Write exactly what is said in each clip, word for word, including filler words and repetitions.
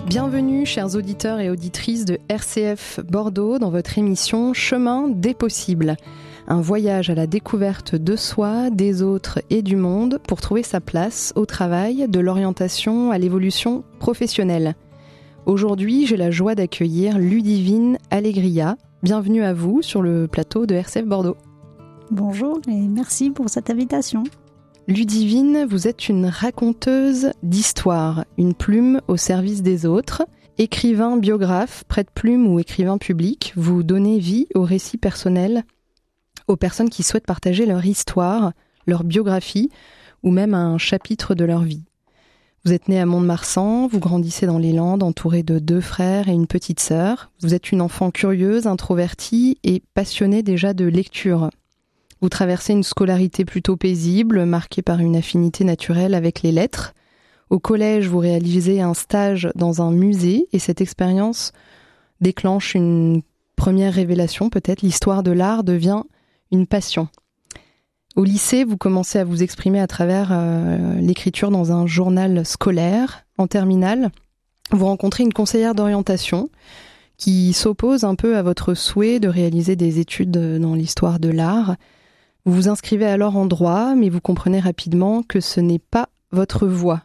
Bienvenue, chers auditeurs et auditrices de R C F Bordeaux, dans votre émission Chemin des possibles. Un voyage à la découverte de soi, des autres et du monde pour trouver sa place au travail, de l'orientation à l'évolution professionnelle. Aujourd'hui, j'ai la joie d'accueillir Ludivine Allegria. Bienvenue à vous sur le plateau de R C F Bordeaux. Bonjour et merci pour cette invitation. Ludivine, vous êtes une raconteuse d'histoire, une plume au service des autres. Écrivain, biographe, prête-plume ou écrivain public, vous donnez vie aux récits personnels, aux personnes qui souhaitent partager leur histoire, leur biographie ou même un chapitre de leur vie. Vous êtes née à Mont-de-Marsan, vous grandissez dans les Landes entourée de deux frères et une petite sœur. Vous êtes une enfant curieuse, introvertie et passionnée déjà de lecture. Vous traversez une scolarité plutôt paisible, marquée par une affinité naturelle avec les lettres. Au collège, vous réalisez un stage dans un musée et cette expérience déclenche une première révélation, peut-être. L'histoire de l'art devient une passion. Au lycée, vous commencez à vous exprimer à travers euh, l'écriture dans un journal scolaire. En terminale, vous rencontrez une conseillère d'orientation qui s'oppose un peu à votre souhait de réaliser des études dans l'histoire de l'art. Vous vous inscrivez alors en droit, mais vous comprenez rapidement que ce n'est pas votre voie.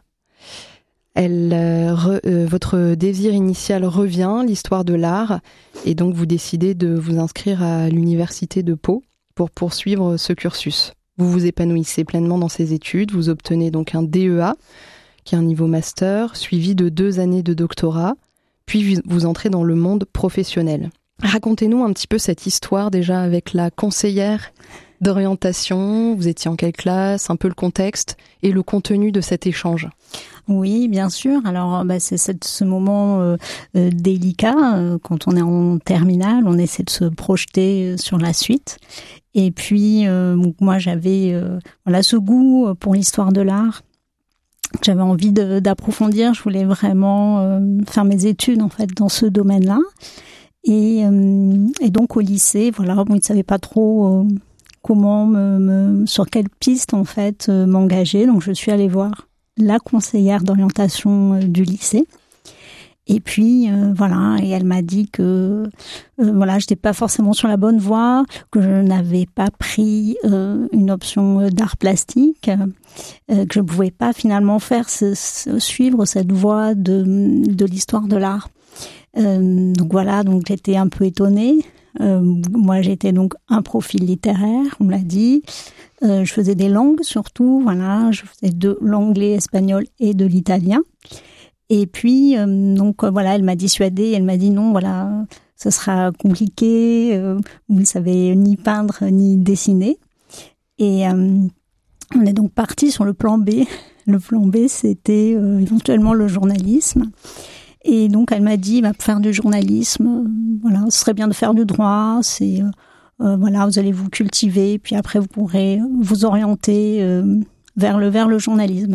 Elle, euh, re, euh, votre désir initial revient, l'histoire de l'art, et donc vous décidez de vous inscrire à l'université de Pau pour poursuivre ce cursus. Vous vous épanouissez pleinement dans ces études, vous obtenez donc un D E A, qui est un niveau master, suivi de deux années de doctorat, puis vous entrez dans le monde professionnel. Racontez-nous un petit peu cette histoire déjà avec la conseillère d'orientation. Vous étiez en quelle classe, un peu le contexte et le contenu de cet échange. Oui, bien sûr. Alors, bah, c'est ce, ce moment euh, euh, délicat. Euh, quand on est en terminale, on essaie de se projeter sur la suite. Et puis, euh, moi, j'avais euh, voilà, ce goût pour l'histoire de l'art. J'avais envie de, d'approfondir. Je voulais vraiment euh, faire mes études en fait dans ce domaine-là. Et, euh, et donc, au lycée, voilà, bon, ils ne savaient pas trop euh, comment me, me, sur quelle piste en fait euh, m'engager. Donc, je suis allée voir la conseillère d'orientation euh, du lycée. Et puis euh, voilà, et elle m'a dit que euh, voilà, j'étais pas forcément sur la bonne voie, que je n'avais pas pris euh, une option d'art plastique, euh, que je pouvais pas finalement faire ce, ce, suivre cette voie de de l'histoire de l'art. Euh, donc voilà, donc j'étais un peu étonnée. Euh, moi, j'étais donc un profil littéraire, on l'a dit. Euh, je faisais des langues surtout, voilà, je faisais de l'anglais, espagnol et de l'italien. Et puis, euh, donc voilà, elle m'a dissuadée, elle m'a dit non, voilà, ce sera compliqué, euh, vous ne savez ni peindre ni dessiner. Et euh, on est donc parti sur le plan B. Le plan B, c'était euh, éventuellement le journalisme. Et donc, elle m'a dit, bah, pour faire du journalisme, euh, voilà, ce serait bien de faire du droit, c'est, euh, euh, voilà, vous allez vous cultiver, puis après, vous pourrez vous orienter euh, vers le, vers le journalisme.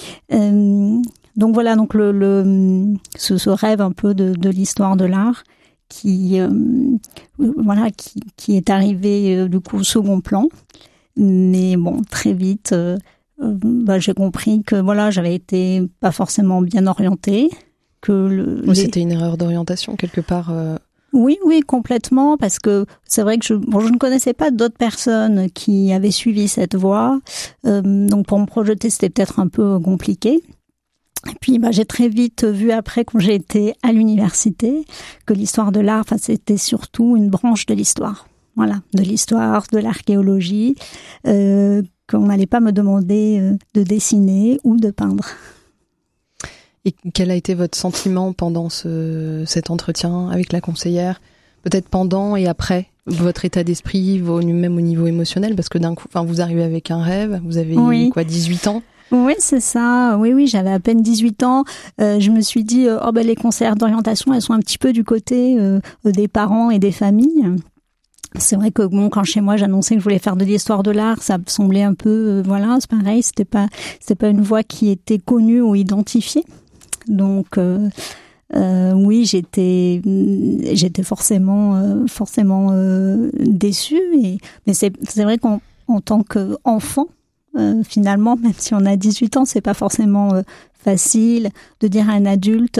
Euh, donc voilà, donc le, le, ce, ce rêve un peu de, de l'histoire de l'art qui, euh, voilà, qui, qui est arrivé, euh, du coup, au second plan. Mais bon, très vite, euh, euh, bah, j'ai compris que, voilà, j'avais été pas forcément bien orientée. Que le, oui, les... C'était une erreur d'orientation quelque part. Euh... Oui, oui, complètement, parce que c'est vrai que je, bon, je ne connaissais pas d'autres personnes qui avaient suivi cette voie, euh, donc pour me projeter, c'était peut-être un peu compliqué. Et puis, bah, j'ai très vite vu après, quand j'ai été à l'université, que l'histoire de l'art, enfin, c'était surtout une branche de l'histoire. Voilà, de l'histoire, de l'archéologie, euh, qu'on n'allait pas me demander de dessiner ou de peindre. Et quel a été votre sentiment pendant ce, cet entretien avec la conseillère ? Peut-être pendant et après, votre état d'esprit, même au niveau émotionnel, parce que d'un coup, enfin, vous arrivez avec un rêve, vous avez oui. quoi, dix-huit ans ? Oui, c'est ça. Oui, oui, j'avais à peine dix-huit ans. Euh, je me suis dit, oh ben les conseillères d'orientation, elles sont un petit peu du côté euh, des parents et des familles. C'est vrai que bon, quand chez moi j'annonçais que je voulais faire de l'histoire de l'art, ça me semblait un peu, euh, voilà, c'est pareil, c'était pas, c'était pas une voie qui était connue ou identifiée. Donc euh, euh, oui, j'étais, j'étais forcément, euh, forcément euh, déçue. Et, mais c'est, c'est vrai qu'en en tant qu'enfant, euh, finalement, même si on a dix-huit ans, c'est pas forcément euh, facile de dire à un adulte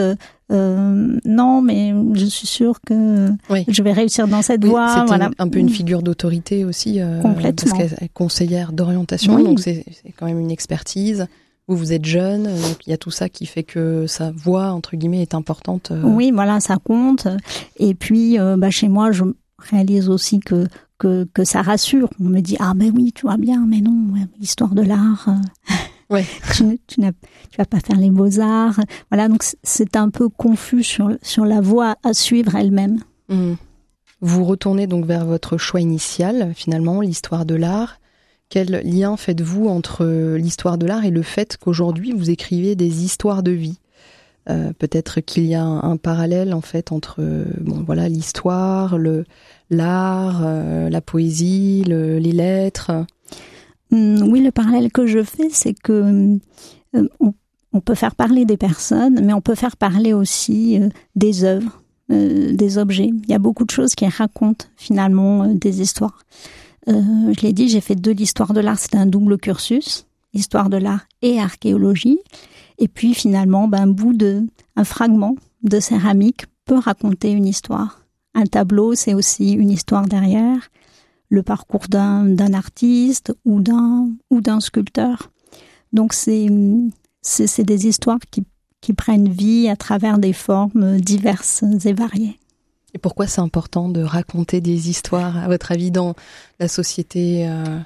euh, non, mais je suis sûre que oui. je vais réussir dans cette oui, voie. C'est voilà. un peu une figure d'autorité aussi, euh, complètement. Parce qu'elle est conseillère d'orientation, oui. donc c'est, c'est quand même une expertise. Vous, vous êtes jeune, donc il y a tout ça qui fait que sa voix, entre guillemets, est importante. Euh... Oui, voilà, ça compte. Et puis, euh, bah, chez moi, je réalise aussi que, que, que ça rassure. On me dit, ah ben oui, tu vois bien, mais non, l'histoire de l'art, euh, ouais. tu, tu, n'as, tu vas pas faire les beaux-arts. Voilà, donc c'est un peu confus sur, sur la voie à suivre elle-même. Mmh. Vous retournez donc vers votre choix initial, finalement, l'histoire de l'art. Quel lien faites-vous entre l'histoire de l'art et le fait qu'aujourd'hui vous écrivez des histoires de vie ? euh, Peut-être qu'il y a un, un parallèle en fait entre bon voilà l'histoire, le l'art, euh, la poésie, le, les lettres. Mmh, oui, le parallèle que je fais, c'est que euh, on, on peut faire parler des personnes, mais on peut faire parler aussi euh, des œuvres, euh, des objets. Il y a beaucoup de choses qui racontent finalement euh, des histoires. Euh, je l'ai dit, j'ai fait de l'histoire de l'art, c'était un double cursus, histoire de l'art et archéologie. Et puis finalement, ben, un bout de, un fragment de céramique peut raconter une histoire. Un tableau, c'est aussi une histoire derrière, le parcours d'un, d'un artiste ou d'un, ou d'un sculpteur. Donc c'est, c'est, c'est des histoires qui, qui prennent vie à travers des formes diverses et variées. Et pourquoi c'est important de raconter des histoires, à votre avis, dans la société euh...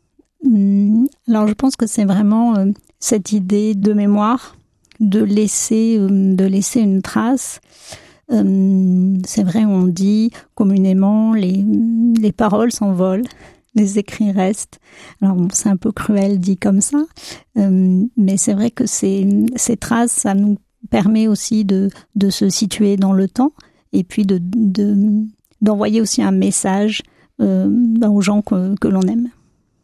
Alors, je pense que c'est vraiment euh, cette idée de mémoire, de laisser, euh, de laisser une trace. Euh, c'est vrai, on dit communément, les, les paroles s'envolent, les écrits restent. Alors, bon, c'est un peu cruel dit comme ça, euh, mais c'est vrai que ces, ces traces, ça nous permet aussi de, de se situer dans le temps. Et puis de, de, d'envoyer aussi un message euh, aux gens que, que l'on aime.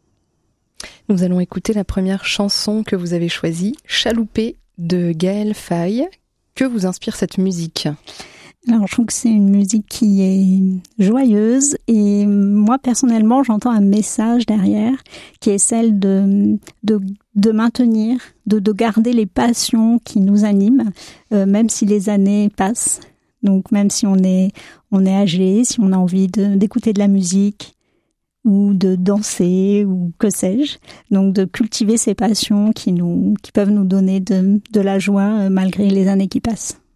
Nous allons écouter la première chanson que vous avez choisie, Chaloupé de Gaël Faye. Que vous inspire cette musique ? Alors, je trouve que c'est une musique qui est joyeuse et moi, personnellement, j'entends un message derrière qui est celle de, de, de maintenir, de, de garder les passions qui nous animent, euh, même si les années passent. Donc même si on est on est âgé, si on a envie de, d'écouter de la musique ou de danser ou que sais-je, donc de cultiver ces passions qui nous qui peuvent nous donner de de la joie malgré les années qui passent.